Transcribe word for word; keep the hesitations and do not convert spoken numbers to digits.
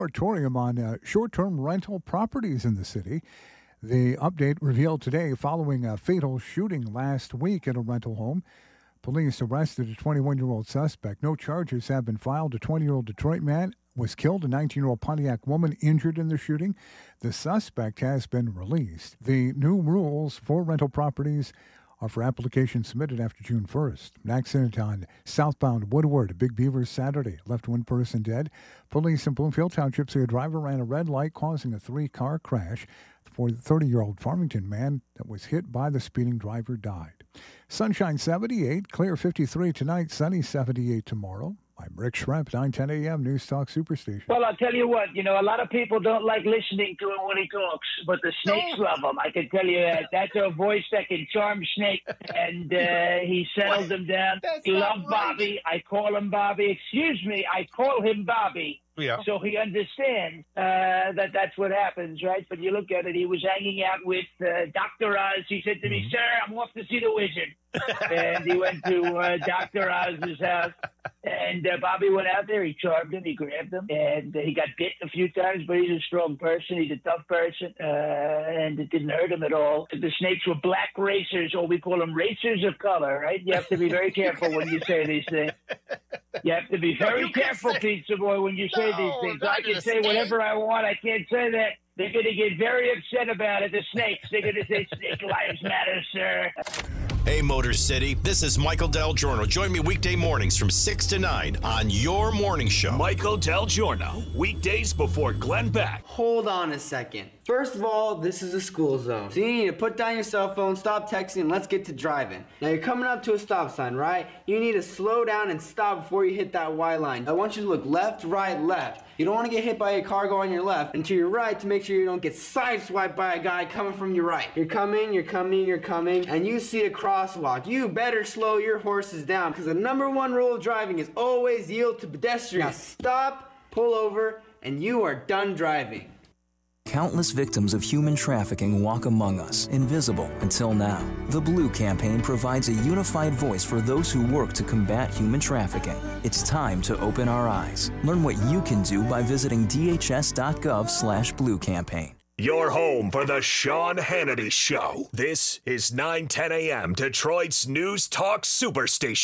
moratorium on uh, short-term rental properties in the city. The update revealed today following a fatal shooting last week at a rental home. Police arrested a twenty-one-year-old suspect. No charges have been filed. A twenty-year-old Detroit man was killed. A nineteen-year-old Pontiac woman injured in the shooting. The suspect has been released. The new rules for rental properties are for applications submitted after June first. An accident on southbound Woodward, Big Beaver, Saturday. Left one person dead. Police in Bloomfield Township say a driver ran a red light, causing a three-car crash. The thirty-year-old Farmington man that was hit by the speeding driver died. Sunshine seventy-eight, clear fifty-three tonight, sunny seventy-eight tomorrow. I'm Rick Schremp, nine ten a.m. News Talk Superstation. Well, I'll tell you what, you know, a lot of people don't like listening to him when he talks, but the snakes love him. I can tell you that. That's a voice that can charm snakes, and uh, he settled them down. That's He not loved right. Bobby. I call him Bobby. Excuse me, I call him Bobby. Yeah. So he understands uh, that that's what happens, right? But you look at it, he was hanging out with uh, Doctor Oz. He said to me, sir, I'm off to see the wizard. And he went to uh, Doctor Oz's house. And uh, Bobby went out there. He charmed him. He grabbed him. And uh, he got bit a few times, but he's a strong person. He's a tough person. Uh, and it didn't hurt him at all. The snakes were black racers, or we call them racers of color, right? You have to be very careful when you say these things. You have to be very you can't careful, say- Pizza Boy, when you say No, these things. not I to can the say snake. whatever I want. I can't say that. They're going to get very upset about it. The snakes. They're going to say, snake lives matter, sir. Hey, Motor City, this is Michael Del Giorno. Join me weekday mornings from six to nine on your morning show. Michael Del Giorno, weekdays before Glenn Beck. Hold on a second. First of all, this is a school zone. So you need to put down your cell phone, stop texting, and let's get to driving. Now you're coming up to a stop sign, right? You need to slow down and stop before you hit that Y line. I want you to look left, right, left. You don't want to get hit by a car going on your left and to your right to make sure you don't get sideswiped by a guy coming from your right. You're coming, you're coming, you're coming, and you see a crosswalk. You better slow your horses down because the number one rule of driving is always yield to pedestrians. Now stop, pull over, and you are done driving. Countless victims of human trafficking walk among us, invisible until now. The Blue Campaign provides a unified voice for those who work to combat human trafficking. It's time to open our eyes. Learn what you can do by visiting d h s dot gov slash blue campaign. Your home for the Sean Hannity Show. This is nine ten a.m. Detroit's News Talk Superstation.